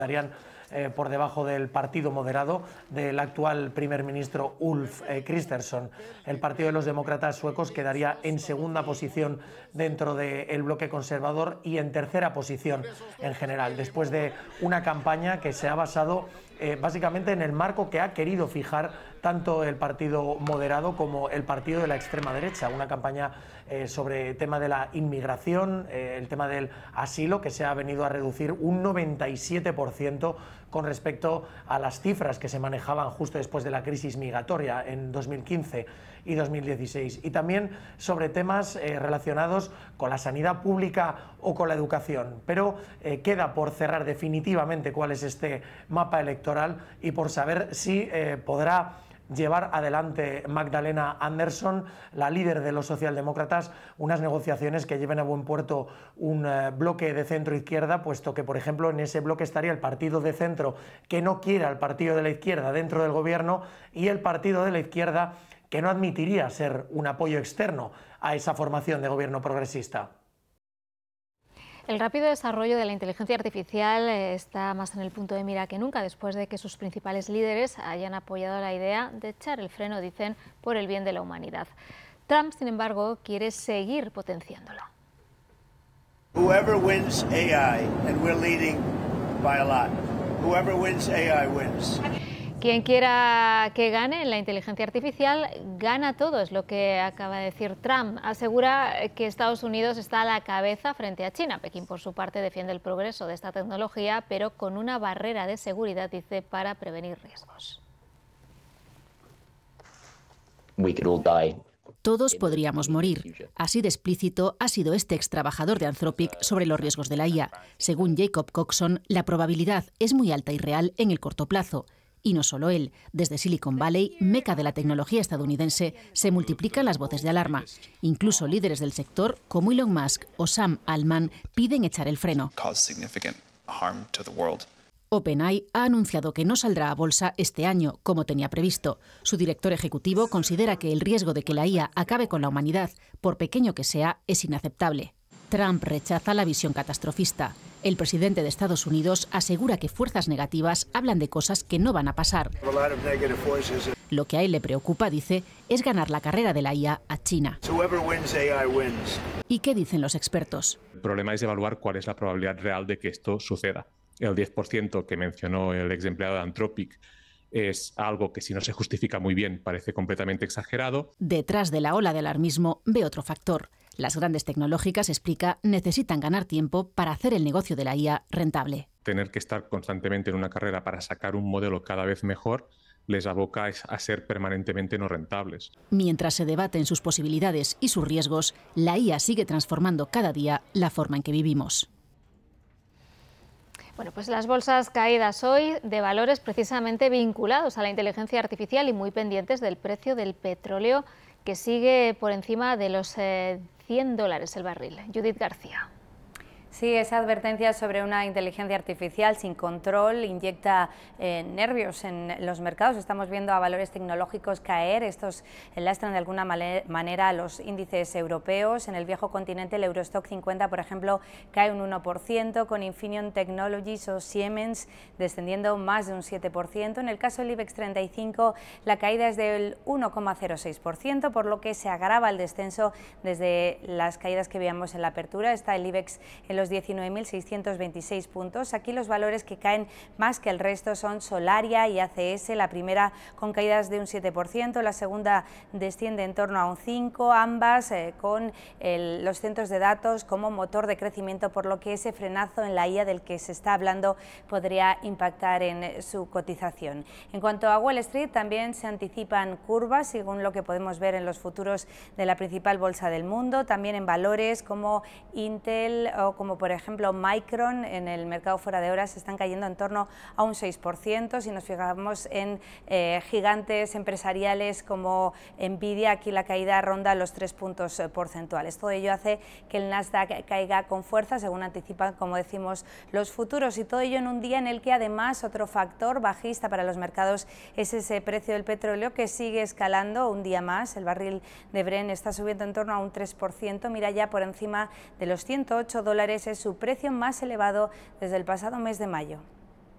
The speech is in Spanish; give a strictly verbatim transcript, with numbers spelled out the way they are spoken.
estarían eh, por debajo del partido moderado del actual primer ministro Ulf eh, Kristersson. El Partido de los Demócratas Suecos quedaría en segunda posición dentro del bloque conservador y en tercera posición en general, después de una campaña que se ha basado eh, básicamente en el marco que ha querido fijar tanto el partido moderado como el partido de la extrema derecha, una campaña eh, sobre el tema de la inmigración, eh, el tema del asilo, que se ha venido a reducir un noventa y siete por ciento con respecto a las cifras que se manejaban justo después de la crisis migratoria en dos mil quince y dos mil dieciséis, y también sobre temas eh, relacionados con la sanidad pública o con la educación. Pero eh, queda por cerrar definitivamente cuál es este mapa electoral y por saber si eh, podrá llevar adelante Magdalena Andersson, la líder de los socialdemócratas, unas negociaciones que lleven a buen puerto un eh, bloque de centro-izquierda, puesto que, por ejemplo, en ese bloque estaría el partido de centro que no quiera al partido de la izquierda dentro del gobierno y el partido de la izquierda que no admitiría ser un apoyo externo a esa formación de gobierno progresista. El rápido desarrollo de la inteligencia artificial está más en el punto de mira que nunca, después de que sus principales líderes hayan apoyado la idea de echar el freno, dicen, por el bien de la humanidad. Trump, sin embargo, quiere seguir potenciándolo. Whoever wins A I, and we're leading by a lot. Whoever wins A I wins. Quien quiera que gane la inteligencia artificial, gana todo, es lo que acaba de decir Trump. Asegura que Estados Unidos está a la cabeza frente a China. Pekín, por su parte, defiende el progreso de esta tecnología, pero con una barrera de seguridad, dice, para prevenir riesgos. We could all die. Todos podríamos morir. Así de explícito ha sido este ex trabajador de Anthropic sobre los riesgos de la I A. Según Jacob Coxon, la probabilidad es muy alta y real en el corto plazo. Y no solo él. Desde Silicon Valley, meca de la tecnología estadounidense, se multiplican las voces de alarma. Incluso líderes del sector, como Elon Musk o Sam Altman, piden echar el freno. OpenAI ha anunciado que no saldrá a bolsa este año, como tenía previsto. Su director ejecutivo considera que el riesgo de que la I A acabe con la humanidad, por pequeño que sea, es inaceptable. Trump rechaza la visión catastrofista. El presidente de Estados Unidos asegura que fuerzas negativas hablan de cosas que no van a pasar. Lo que a él le preocupa, dice, es ganar la carrera de la I A a China. ¿Y qué dicen los expertos? El problema es evaluar cuál es la probabilidad real de que esto suceda. El diez por ciento que mencionó el ex empleado de Anthropic es algo que, si no se justifica muy bien, parece completamente exagerado. Detrás de la ola de alarmismo ve otro factor. Las grandes tecnológicas, explica, necesitan ganar tiempo para hacer el negocio de la I A rentable. Tener que estar constantemente en una carrera para sacar un modelo cada vez mejor les aboca a ser permanentemente no rentables. Mientras se debaten sus posibilidades y sus riesgos, la I A sigue transformando cada día la forma en que vivimos. Bueno, pues las bolsas caídas hoy de valores precisamente vinculados a la inteligencia artificial y muy pendientes del precio del petróleo, que sigue por encima de los eh, cien dólares el barril. Judith García. Sí, esa advertencia sobre una inteligencia artificial sin control inyecta eh, nervios en los mercados. Estamos viendo a valores tecnológicos caer. Estos lastran de alguna manera a los índices europeos. En el viejo continente, el Eurostock cincuenta, por ejemplo, cae un uno por ciento, con Infineon Technologies o Siemens descendiendo más de un siete por ciento. En el caso del IBEX treinta y cinco, la caída es del uno coma cero seis por ciento, por lo que se agrava el descenso desde las caídas que veíamos en la apertura. Está el IBEX en los diecinueve mil seiscientos veintiséis puntos. Aquí los valores que caen más que el resto son Solaria y A C S, la primera con caídas de un siete por ciento, la segunda desciende en torno a un cinco por ciento, ambas eh, con el, los centros de datos como motor de crecimiento, por lo que ese frenazo en la I A del que se está hablando podría impactar en su cotización. En cuanto a Wall Street, también se anticipan curvas, según lo que podemos ver en los futuros de la principal bolsa del mundo, también en valores como Intel o como por ejemplo Micron en el mercado fuera de horas están cayendo en torno a un seis por ciento. Si nos fijamos en eh, gigantes empresariales como Nvidia, aquí la caída ronda los tres puntos porcentuales. Todo ello hace que el Nasdaq caiga con fuerza, según anticipan, como decimos, los futuros, y todo ello en un día en el que además otro factor bajista para los mercados es ese precio del petróleo, que sigue escalando un día más. El barril de Brent está subiendo en torno a un tres por ciento, mira ya por encima de los ciento ocho dólares, es su precio más elevado desde el pasado mes de mayo.